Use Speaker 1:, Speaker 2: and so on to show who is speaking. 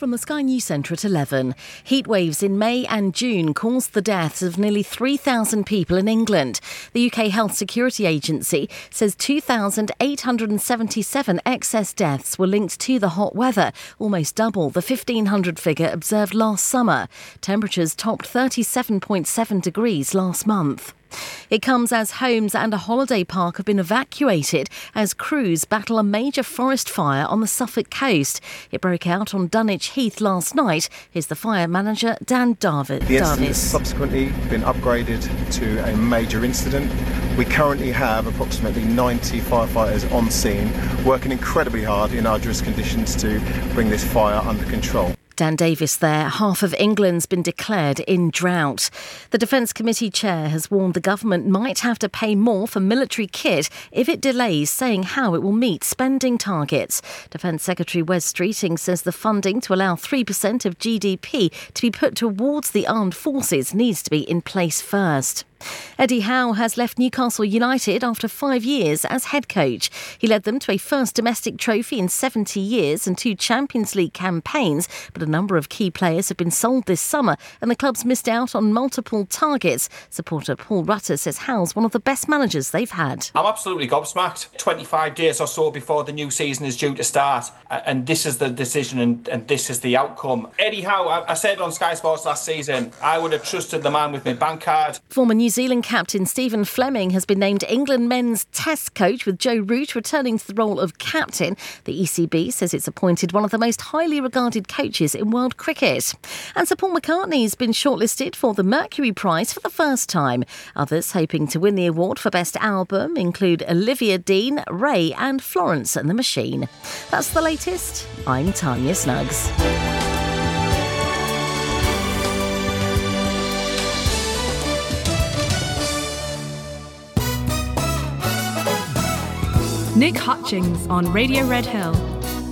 Speaker 1: From the Sky News Centre at 11. Heat waves in May and June caused the deaths of nearly 3,000 people in England. The UK Health Security Agency says 2,877 excess deaths were linked to the hot weather, almost double the 1,500 figure observed last summer. Temperatures topped 37.7 degrees last month. It comes as homes and a holiday park have been evacuated as crews battle a major forest fire on the Suffolk coast. It broke out on Dunwich Heath last night. Here's the fire manager, Dan Davis.
Speaker 2: The incident has subsequently been upgraded to a major incident. We currently have approximately 90 firefighters on scene, working incredibly hard in arduous conditions to bring this fire under control.
Speaker 1: Dan Davis there. Half of England's been declared in drought. The Defence Committee chair has warned the government might have to pay more for military kit if it delays saying how it will meet spending targets. Defence Secretary Wes Streeting says the funding to allow 3% of GDP to be put towards the armed forces needs to be in place first. Eddie Howe has left Newcastle United after 5 years as head coach. He led them to a first domestic trophy in 70 years and 2 Champions League campaigns, but a number of key players have been sold this summer and the club's missed out on multiple targets. Supporter Paul Rutter says Howe's one of the best managers they've had.
Speaker 3: I'm absolutely gobsmacked. 25 days or so before the new season is due to start, and this is the decision and this is the outcome. Eddie Howe, I said on Sky Sports last season, I would have trusted the man with my bank card.
Speaker 1: Former New Zealand captain Stephen Fleming has been named England men's test coach, with Joe Root returning to the role of captain. The ECB says it's appointed one of the most highly regarded coaches in world cricket. And Sir Paul McCartney's been shortlisted for the Mercury Prize for the first time. Others hoping to win the award for Best Album include Olivia Dean, Ray and Florence and the Machine. That's the latest. I'm Tanya Snuggs.
Speaker 4: Nick Hutchings on Radio Red Hill.